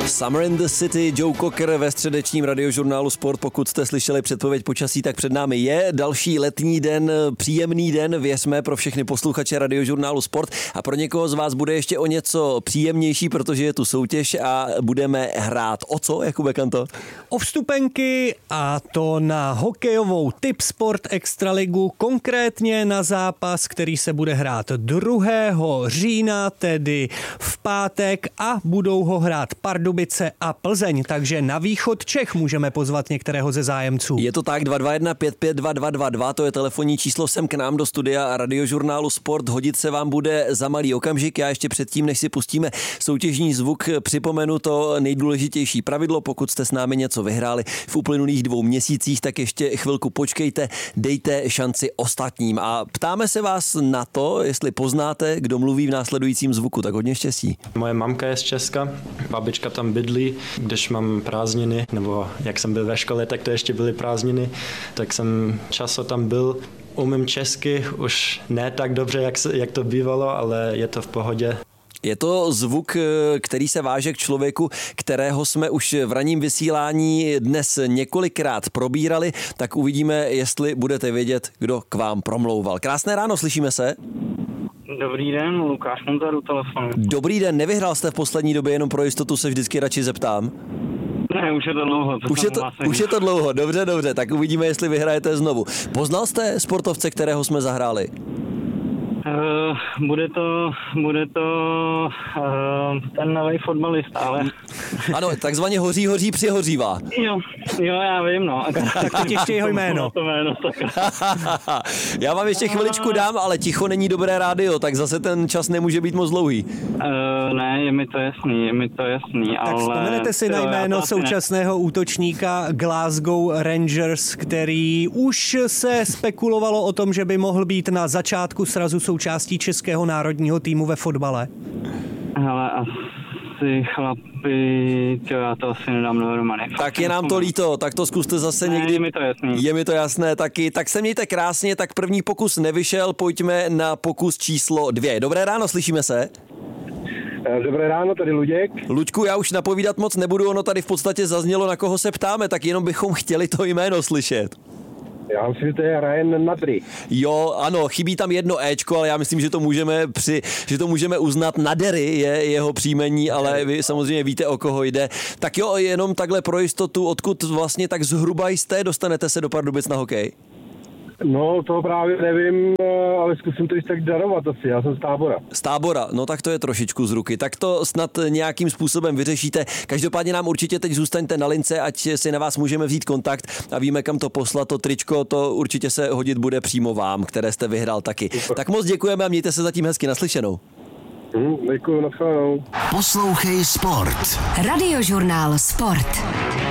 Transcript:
Summer in the City, Joe Cocker ve středečním radiožurnálu Sport. Pokud jste slyšeli předpověď počasí, tak před námi je další letní den, příjemný den, věřme, pro všechny posluchače radiožurnálu Sport. A pro někoho z vás bude ještě o něco příjemnější, protože je tu soutěž a budeme hrát o co, Jakube Kanto? O vstupenky, a to na hokejovou Tip Sport Extraligu, konkrétně na zápas, který se bude hrát 2. října, tedy v pátek, a budou ho hrát Pardubice a Plzeň, takže na východ Čech můžeme pozvat některého ze zájemců. Je to tak, 221 55 2222, to je telefonní číslo sem k nám do studia radiožurnálu Sport. Hodit se vám bude za malý okamžik. Já ještě předtím, než si pustíme soutěžní zvuk, připomenu to nejdůležitější pravidlo. Pokud jste s námi něco vyhráli v uplynulých 2 měsících, tak ještě chvilku počkejte, dejte šanci ostatním. A ptáme se vás na to, jestli poznáte, kdo mluví v následujícím zvuku, tak hodně štěstí. Moje mamka je z Česka, babička tam bydlí, když mám prázdniny, nebo jak jsem byl ve škole, tak to ještě byly prázdniny, tak jsem často tam byl. Umím česky, už ne tak dobře, jak to bývalo, ale je to v pohodě. Je to zvuk, který se váže k člověku, kterého jsme už v ranním vysílání dnes několikrát probírali, tak uvidíme, jestli budete vědět, kdo k vám promlouval. Krásné ráno, slyšíme se? Dobrý den, Lukáš Montar u telefonu. Dobrý den, nevyhrál jste v poslední době, jenom pro jistotu se vždycky radši zeptám. Ne, už je to dlouho. Už je to dlouho, dobře, tak uvidíme, jestli vyhrajete znovu. Poznal jste sportovce, kterého jsme zahráli? Bude to ten nový fotbalista, ale... Ano, takzvaně hoří, přihořívá. Jo, já vím, no. Tak teď ještě jeho jméno. Já vám ještě chviličku dám, ale ticho není dobré rádio, tak zase ten čas nemůže být moc dlouhý. Ne, je mi to jasný, tak ale... vzpomenete si na jméno současného útočníka Glasgow Rangers, který už se spekulovalo o tom, že by mohl být na začátku srazu součástí českého národního týmu ve fotbale? Hele, asi chlapi, já to asi nedám dohromady. Tak je nám to líto, tak to zkuste zase někdy. Je mi to jasný. Je mi to jasné taky. Tak se mějte krásně, tak první pokus nevyšel, pojďme na pokus číslo 2. Dobré ráno, slyšíme se? Dobré ráno, tady Luděk. Luďku, já už napovídat moc nebudu, ono tady v podstatě zaznělo, na koho se ptáme, tak jenom bychom chtěli to jméno slyšet. Já myslím, že to je Ryan Nadry. Jo, ano, chybí tam jedno éčko, ale já myslím, že to můžeme uznat. Nadery je jeho příjmení, ale vy samozřejmě víte, o koho jde. Tak jo, jenom takhle pro jistotu, odkud vlastně tak zhruba jste, dostanete se do Pardubic na hokej? No, to právě nevím, ale zkusím to již tak darovat asi, já jsem z Tábora. Z Tábora, no tak to je trošičku z ruky, tak to snad nějakým způsobem vyřešíte. Každopádně nám určitě teď zůstaňte na lince, ať si na vás můžeme vzít kontakt a víme, kam to poslat, to tričko, to určitě se hodit bude přímo vám, které jste vyhrál taky. Super. Tak moc děkujeme a mějte se zatím hezky, naslyšenou. Děkuju, nashledanou. Poslouchej Sport. Radiožurnál Sport.